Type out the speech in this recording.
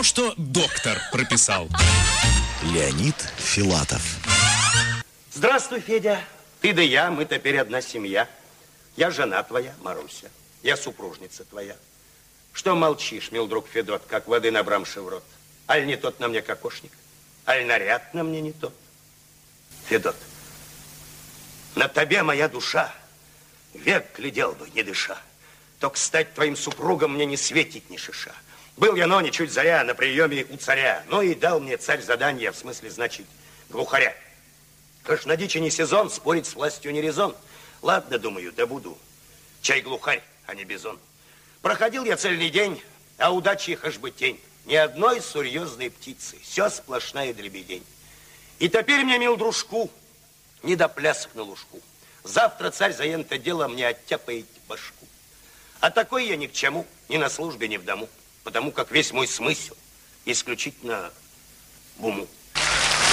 что доктор прописал. Леонид Филатов. Здравствуй, Федя. Ты да я, мы теперь одна семья. Я жена твоя, Маруся. Я супружница твоя. Что молчишь, мил друг Федот, как воды набрамши в рот? Аль не тот на мне кокошник? Аль наряд на мне не тот? Федот, на тебе моя душа, век глядел бы, не дыша. Только стать твоим супругом мне не светит ни шиша. Был я, но ничуть заря, на приеме у царя. Ну и дал мне царь задание, в смысле, значит, глухаря. Каш на дичи не сезон, спорить с властью не резон. Ладно, думаю, да буду. Чай глухарь, а не бизон. Проходил я цельный день, а удачи их аж бы тень. Ни одной серьезной птицы, все сплошная дребедень. И теперь мне, мил дружку, не до плясок на лужку. Завтра царь за это дело мне оттяпает башку. А такой я ни к чему, ни на службе, ни в дому, потому как весь мой смысл исключительно в уму.